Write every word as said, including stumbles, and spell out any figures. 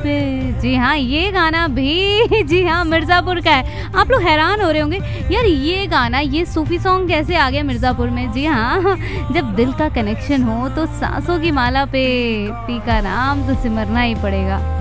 पे। जी हाँ, ये गाना भी जी हाँ मिर्ज़ापुर का है। आप लोग हैरान हो रहे होंगे यार ये गाना, ये सूफ़ी सॉन्ग कैसे आ गया मिर्ज़ापुर में? जी हाँ, जब दिल का कनेक्शन हो तो सांसों की माला पे पी का नाम तो सिमरना ही पड़ेगा।